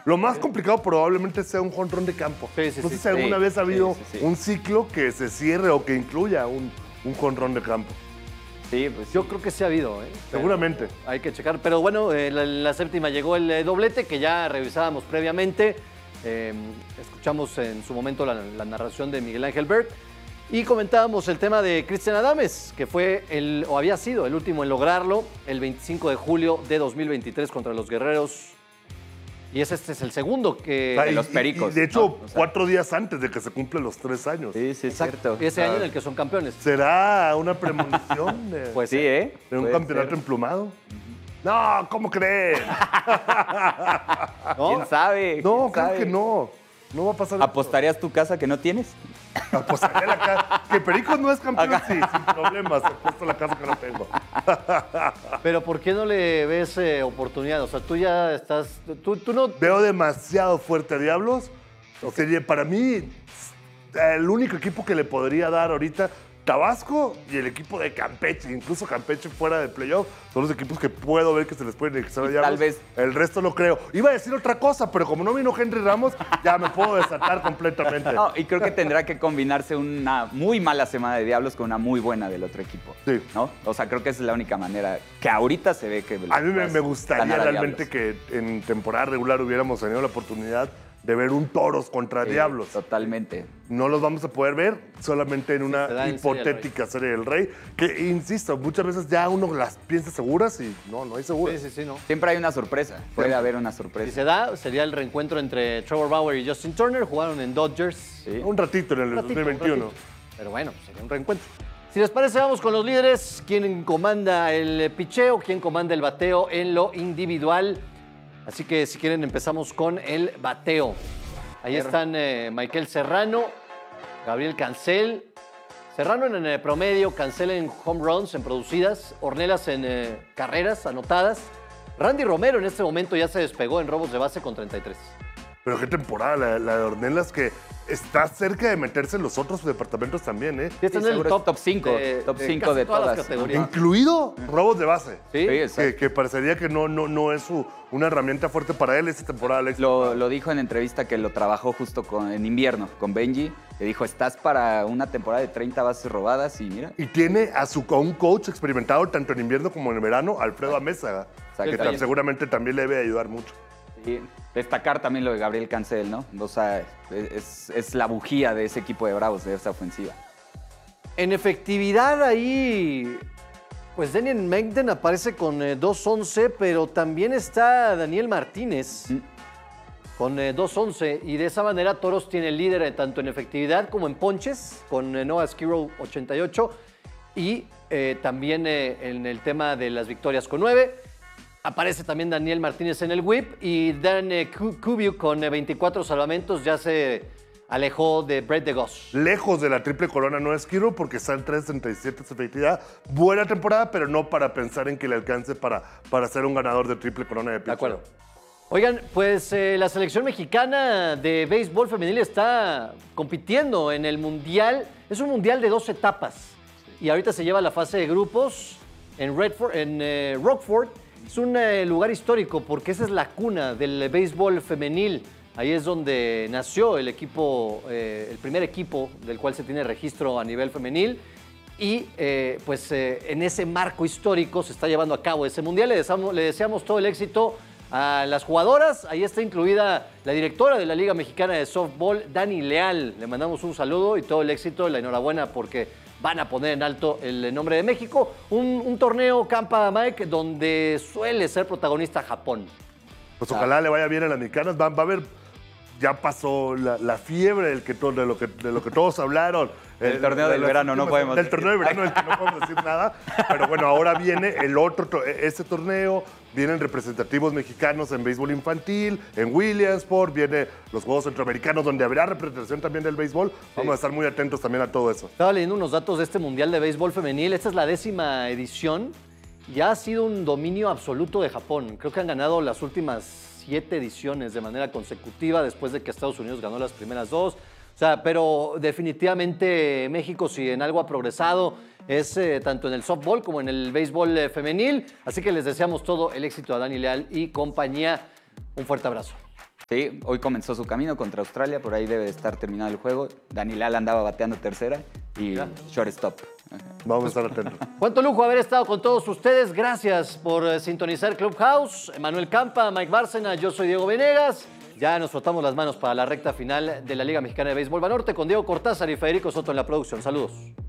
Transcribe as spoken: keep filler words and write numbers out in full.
Lo más complicado probablemente sea un jonrón de campo. Sí, sí, no sé sí. si alguna Sí, vez ha habido sí, sí, sí. un ciclo que se cierre o que incluya un, un jonrón de campo. Sí, pues Yo sí. creo que sí ha habido, ¿eh? Pero Seguramente. hay que checar. Pero bueno, eh, la, la séptima llegó el eh, doblete que ya revisábamos previamente. Eh, escuchamos en su momento la, la narración de Miguel Ángel Bert. Y comentábamos el tema de Cristian Adames, que fue el, o había sido el último en lograrlo, el veinticinco de julio de dos mil veintitrés contra los Guerreros. Y ese este es el segundo que... Ah, y- los y- Pericos, y de hecho, ¿no? O sea- cuatro días antes de que se cumplen los tres años. Sí, sí, es cierto. Ese año Ah. en el que son campeones. ¿Será una premonición de, Pues Sí, ¿eh? de un Puede campeonato ser. emplumado? No, ¿cómo creen? ¿No? ¿Quién sabe? No, ¿Quién creo sabe? que no. No va a pasar. eso. ¿Apostarías tu casa que no tienes? Apostaría la casa. Que Pericos no es campeón, sí, sin problemas. He puesto la casa que no tengo. Pero ¿por qué no le ves eh, oportunidad? O sea, tú ya estás... Tú, tú no... Veo demasiado fuerte a Diablos. Sería para mí el único equipo que le podría dar ahorita Tabasco y el equipo de Campeche, incluso Campeche fuera de playoff, son los equipos que puedo ver que se les pueden expresar a Y Diablos. tal vez- El resto no creo. Iba a decir otra cosa, pero como no vino Henry Ramos, ya me puedo desatar completamente. No, y creo que tendrá que combinarse una muy mala semana de Diablos con una muy buena del otro equipo. Sí. ¿No? O sea, creo que esa es la única manera que ahorita se ve que... A mí me, puedas me gustaría ganar a realmente Diablos. que en temporada regular hubiéramos tenido la oportunidad de ver un Toros contra Sí, Diablos. Totalmente. No los vamos a poder ver solamente en se una da en Serie del hipotética Serie del Rey. Que, insisto, muchas veces ya uno las piensa seguras y no, no hay seguras. Sí, sí, sí, no. Siempre hay una sorpresa. Puede haber una Si sorpresa. se da, sería el reencuentro entre Trevor Bauer y Justin Turner. Jugaron en Dodgers. Sí. Un ratito en el Un ratito, dos mil veintiuno. un ratito. Pero bueno, sería un reencuentro. Si les parece, vamos con los líderes. ¿Quién comanda el picheo? ¿Quién comanda el bateo en lo individual? Así que si quieren empezamos con el bateo. Ahí están eh, Michael Serrano, Gabriel Cancel. Serrano en eh, promedio, Cancel en home runs, en producidas, Ornelas en eh, carreras anotadas. Randy Romero en este momento ya se despegó en robos de base con treinta y tres. Pero qué temporada, la, la de Ornelas, que está cerca de meterse en los otros departamentos también, ¿eh? Sí, está Sí, en el seguro es top, top cinco, de- top de cinco casi de todas las todas. categorías. Incluido robos de base. Sí, Sí, Que, exacto. que parecería que no, no, no es su- una herramienta fuerte para él esta temporada, Alex. Lo, lo dijo en entrevista que lo trabajó justo con, en invierno con Benji. Le dijo, estás para una temporada de treinta bases robadas y mira. Y tiene a, su, a un coach experimentado tanto en invierno como en verano, Alfredo Amézaga, que Exacto. tam- seguramente también le debe ayudar mucho. Y destacar también lo de Gabriel Cancel, ¿no? O sea, es, es la bujía de ese equipo de Bravos, de esa ofensiva. En efectividad ahí, pues Daniel Mengden aparece con eh, dos once, pero también está Daniel Martínez Mm. con eh, dos once. Y de esa manera Toros tiene el líder eh, tanto en efectividad como en ponches, con eh, Noah Skirrow ochenta y ocho. Y eh, también eh, en el tema de las victorias con nueve. Aparece también Daniel Martínez en el whip y Dan eh, Cu- Cubiu con eh, veinticuatro salvamentos ya se alejó de Brett DeGoss. Lejos de la triple corona no es Kiro porque está en tres treinta y siete su efectividad. Buena temporada, pero no para pensar en que le alcance para, para ser un ganador de triple corona de De pitcher. acuerdo. Oigan, pues eh, la selección mexicana de béisbol femenil está compitiendo en el mundial. Es un mundial de dos etapas. Y ahorita se lleva la fase de grupos en, Redford, en eh, Rockford. Es un eh, lugar histórico porque esa es la cuna del béisbol femenil. Ahí es donde nació el equipo, eh, el primer equipo del cual se tiene registro a nivel femenil. Y eh, pues eh, en ese marco histórico se está llevando a cabo ese mundial. Le deseamos, le deseamos todo el éxito a las jugadoras. Ahí está incluida la directora de la Liga Mexicana de Softball, Dani Leal. Le mandamos un saludo y todo el éxito, la enhorabuena porque van a poner en alto el nombre de México. Un, un torneo Campa Mike donde suele ser protagonista Japón. Pues ojalá le vaya bien a las mexicanas. Va, va a haber, ya pasó la, la fiebre del que to- de, lo que, de lo que todos hablaron. El torneo de del las verano, no últimas- podemos Del decir. torneo del verano del que no podemos decir nada. Pero bueno, ahora viene el otro, to- este torneo. Vienen representativos mexicanos en béisbol infantil, en Williamsport. Vienen los Juegos Centroamericanos, donde habrá representación también del béisbol. Vamos a estar muy atentos también a todo eso. Estaba leyendo unos datos de este Mundial de Béisbol Femenil. Esta es la décima edición. Ya ha sido un dominio absoluto de Japón. Creo que han ganado las últimas siete ediciones de manera consecutiva después de que Estados Unidos ganó las primeras dos. O sea, pero definitivamente México, si en algo ha progresado, es eh, tanto en el softball como en el béisbol eh, femenil. Así que les deseamos todo el éxito a Dani Leal y compañía. Un fuerte abrazo. Sí, hoy comenzó su camino contra Australia, por ahí debe estar terminado el juego. Dani Lal andaba bateando tercera y shortstop. Vamos a estar atentos. Cuánto lujo haber estado con todos ustedes. Gracias por eh, sintonizar Clubhouse. Manuel Campa, Mike Bárcena, yo soy Diego Venegas. Ya nos frotamos las manos para la recta final de la Liga Mexicana de Béisbol Banorte con Diego Cortázar y Federico Soto en la producción. Saludos.